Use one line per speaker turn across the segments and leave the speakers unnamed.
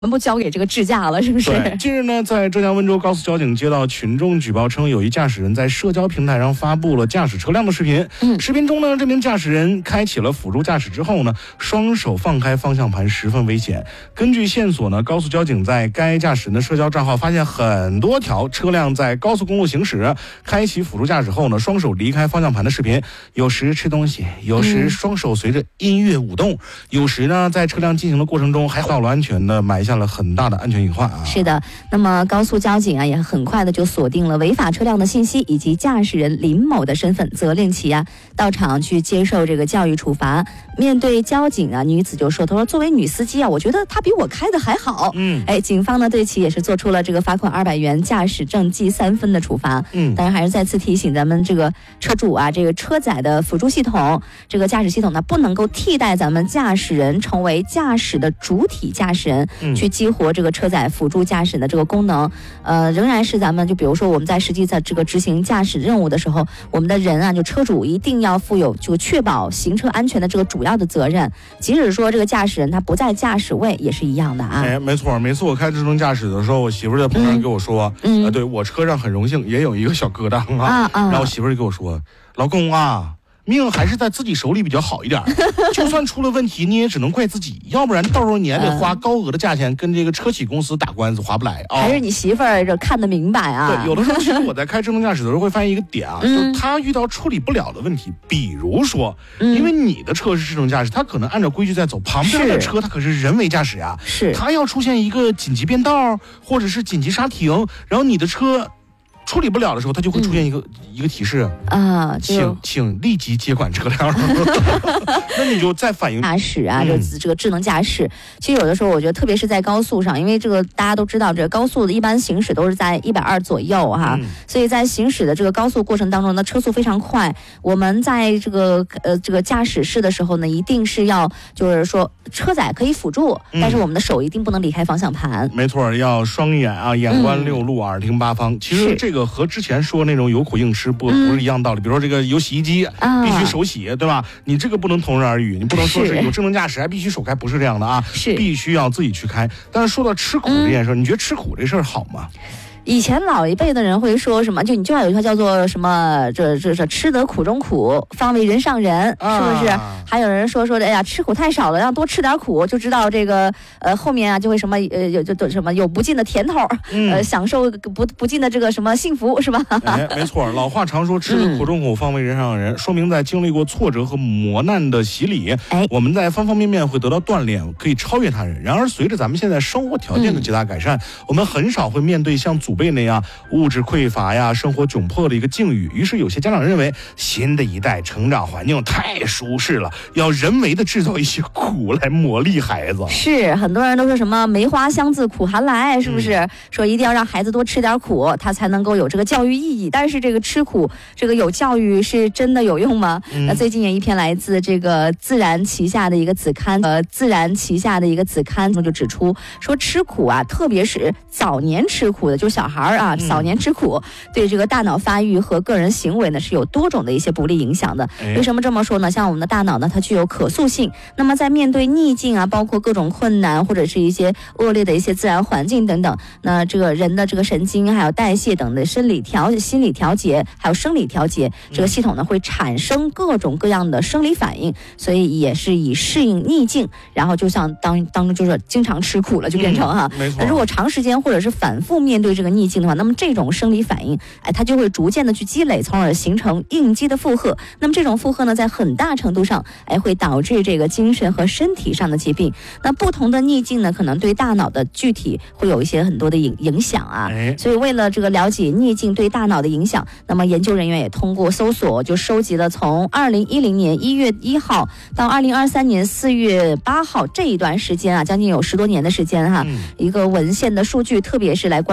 全部交给这个智驾了，是不是？
对，近日呢，在浙江温州高速交警接到群众举报称，有一驾驶人在社交平台上发布了驾驶车辆的视频。视频中呢，这名驾驶人开启了辅助驾驶之后呢，双手放开方向盘，十分危险。根据线索呢，高速交警在该驾驶人的社交账号发现很多条车辆在高速公路行驶，开启辅助驾驶后呢，双手离开方向盘的视频，有时吃东西，有时双手随着音乐舞动，有时呢，在车辆进行的过程中还道路安全的埋下了很大的安全隐患啊。
是的，那么高速交警啊也很快的就锁定了违法车辆的信息以及驾驶人林某的身份，责令其到场去接受这个教育处罚。面对交警啊，女子就说：“她说作为女司机啊，我觉得她比我开的还好。”警方呢对其也是做出了这个罚款200元、驾驶证记3分的处罚。当然还是再次提醒咱们这个车主啊，这个车载的辅助系统，这个驾驶系统呢不能够替代咱们驾驶人成为驾驶的主体驾驶人，去激活这个车载辅助驾驶的这个功能。仍然是咱们就比如说我们在实际在这个执行驾驶任务的时候，我们的人啊，就车主一定要负有就确保行车安全的这个主要的责任。即使说这个驾驶人他不在驾驶位也是一样的啊。
没错，每次我开智能驾驶的时候，我媳妇在旁边跟我说，对我车上很荣幸也有一个小疙瘩然后我媳妇就跟我说，老公啊，命还是在自己手里比较好一点，就算出了问题你也只能怪自己，要不然到时候你还得花高额的价钱跟这个车企公司打官司，划不来啊。
还是你媳妇儿这看得明白啊。
对，有的时候其实我在开智能驾驶的时候会发现一个点啊，就是他遇到处理不了的问题，比如说因为你的车是智能驾驶，他可能按照规矩在走，旁边的车他可是人为驾驶呀，
是
他要出现一个紧急变道或者是紧急刹停，然后你的车处理不了的时候，它就会出现一个提示啊，请立即接管车辆。那你就再反映
驾驶啊，这个智能驾驶。其实有的时候我觉得，特别是在高速上，因为这个大家都知道，这个高速的一般行驶都是在120左右哈，所以在行驶的这个高速过程当中呢，车速非常快。我们在这个驾驶室的时候呢，一定是要就是说车载可以辅助，但是我们的手一定不能离开方向盘。
没错，要双眼啊，眼观六路，耳听八方。其实这个和之前说那种有口硬吃不是一样道理。比如说这个有洗衣机必须手洗，对吧？你这个不能同日而语，你不能说是有智能驾驶还必须手开，不是这样的啊，必须要自己去开。但是说到吃苦这件事，你觉得吃苦这事儿好吗？
以前老一辈的人会说什么？就你就要有一句话叫做什么？这吃得苦中苦，方为人上人，是不是？还有人说哎呀，吃苦太少了，要多吃点苦，就知道这个后面啊就会什么就什么有不尽的甜头，享受不尽的这个什么幸福，是吧？
没错，老话常说吃得苦中苦，方为人上人，说明在经历过挫折和磨难的洗礼，我们在方方面面会得到锻炼，可以超越他人。然而随着咱们现在生活条件的极大改善，我们很少会面对像祖辈那样物质匮乏呀、生活窘迫的一个境遇。于是有些家长认为，新的一代成长环境太舒适了，要人为的制造一些苦来磨砺孩子。
是，很多人都说什么梅花香自苦寒来，是不是？说一定要让孩子多吃点苦，他才能够有这个教育意义。但是这个吃苦，这个有教育是真的有用吗？那最近有一篇来自这个自然旗下的一个子刊，中就指出说，吃苦啊，特别是早年吃苦的，就是小孩啊，早年吃苦，对这个大脑发育和个人行为呢是有多种的一些不利影响的。为什么这么说呢？像我们的大脑呢，它具有可塑性，那么在面对逆境啊，包括各种困难或者是一些恶劣的一些自然环境等等，那这个人的这个神经还有代谢等的心理调节还有生理调节，这个系统呢会产生各种各样的生理反应，所以也是以适应逆境，然后就像当中就是经常吃苦了，就变成那如果长时间或者是反复面对这个逆境的话，那么这种生理反应它就会逐渐的去积累，从而形成应激的负荷。那么这种负荷呢，在很大程度上会导致这个精神和身体上的疾病。那不同的逆境呢，可能对大脑的具体会有一些很多的影响啊。所以为了这个了解逆境对大脑的影响，那么研究人员也通过搜索就收集了从2010年1月1号到2023年4月8号这一段时间啊，将近有10多年的时间一个文献的数据，特别是来关注普通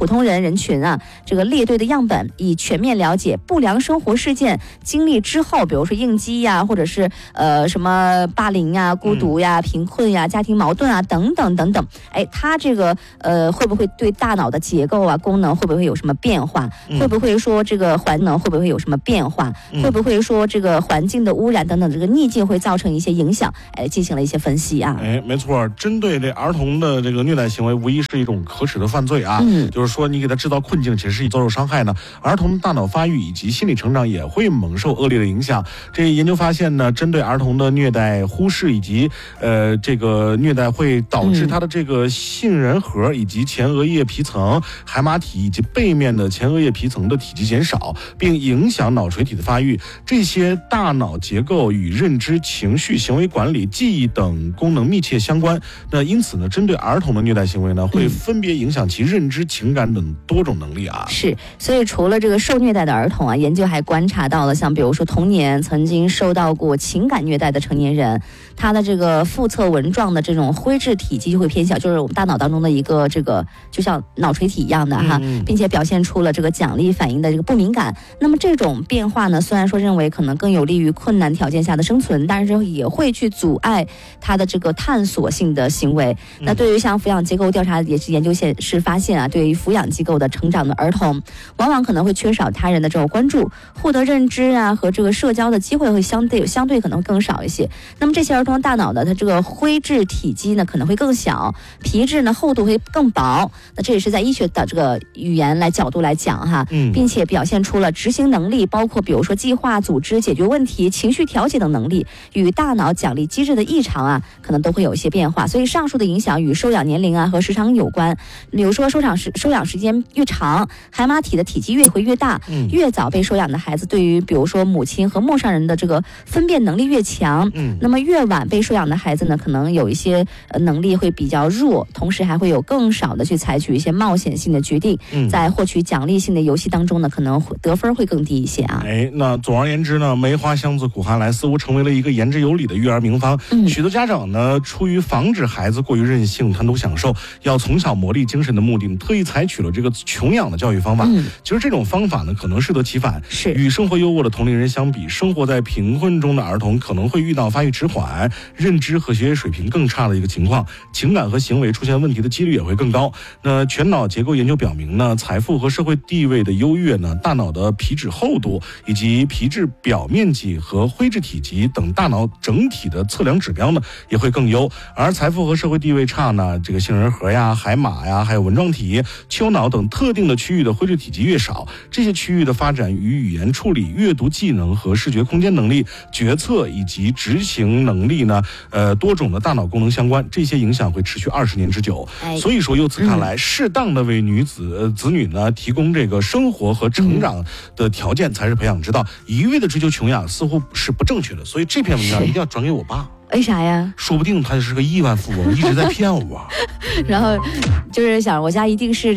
通人群啊，这个列队的样本，以全面了解不良生活事件经历之后，比如说应激呀，或者是什么霸凌呀、孤独呀、贫困呀、家庭矛盾啊等等等等。哎，它这个会不会对大脑的结构啊、功能会不会有什么变化？会不会说这个环能会不会有什么变化？会不会说这个环境的污染等等这个逆境会造成一些影响？哎，进行了一些分析啊。
哎，没错，针对这儿童的这个虐待行为，无疑是一种可耻的犯罪啊。就是说你给他制造困境，其实是遭受伤害呢。儿童的大脑发育以及心理成长也会蒙受恶劣的影响。这研究发现呢，针对儿童的虐待忽视以及这个虐待会导致他的这个杏仁核以及前额叶皮层、海马体以及背面的前额叶皮层的体积减少，并影响脑垂体的发育。这些大脑结构与认知、情绪、行为管理、记忆等功能密切相关。那因此呢，针对儿童的虐待行为呢，会分别影响其认知、情感等多种能力啊。
是，所以除了这个受虐待的儿童啊，研究还观察到了，像比如说童年曾经受到过情感虐待的成年人，他的这个腹侧纹状的这种灰质体积就会偏小，就是我们大脑当中的一个这个就像脑垂体一样的哈，并且表现出了这个奖励反应的这个不敏感。那么这种变化呢，虽然说认为可能更有利于困难条件下的生存，但是也会去阻碍他的这个探索性的行为。那对于像抚养机构调查也是研究是发现啊，对于抚养机构的成长的儿童，往往可能会缺少他人的这种关注，获得认知啊和这个社交的机会会相对可能会更少一些。那么这些儿童大脑的它这个灰质体积呢可能会更小，皮质呢厚度会更薄。那这也是在医学的这个语言来角度来讲哈，并且表现出了执行能力，包括比如说计划、组织、解决问题、情绪调节等能力，与大脑奖励机制的异常啊，可能都会有一些变化。所以上述的影响与收养年龄啊和时长有关。比如说收养时间越长，海马体的体积会越大，越早被收养的孩子，对于比如说母亲和陌上人的这个分辨能力越强。那么越晚被收养的孩子呢，可能有一些能力会比较弱，同时还会有更少的去采取一些冒险性的决定，在获取奖励性的游戏当中呢，可能得分会更低一些啊。
哎，那总而言之呢，梅花香自苦寒来似乎成为了一个言之有理的育儿名方。许多家长呢，出于防止孩子过于任性、贪图享受，要从小磨砺精神的目的，特意采取了这个穷养的教育方法。其实这种方法呢，可能适得其反。
是
与生活优渥的同龄人相比，生活在贫困中的儿童可能会遇到发育迟缓、认知和学业水平更差的一个情况，情感和行为出现问题的几率也会更高。那全脑结构研究表明呢，财富和社会地位的优越呢，大脑的皮质厚度以及皮质表面积和灰质体积等大脑整体的测量指标呢，也会更优。而财富和社会地位差呢，这个杏仁核呀、海马呀，还有纹状体、丘脑等特定的区域的灰质体积越少，这些区域的发展与语言处理、阅读技能和视觉空间能力、决策以及执行能力呢，多种的大脑功能相关。这些影响会持续20年之久。所以说，由此看来，适当的为子女呢提供这个生活和成长的条件才是培养之道。一味的追求穷养似乎是不正确的。所以这篇文章一定要转给我爸。
为啥呀？
说不定他是个亿万富翁，一直在骗我。
然后就是想，我家一定是